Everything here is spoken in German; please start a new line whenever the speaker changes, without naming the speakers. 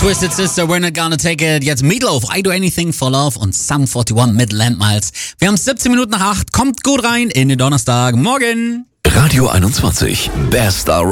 Twisted Sister, We're Not Gonna Take It. Jetzt Meatloaf, I Do Anything for Love und Sum 41 mit Landmiles. Wir haben 17 Minuten nach 8. Kommt gut rein in den Donnerstag. Morgen.
Radio 21. Best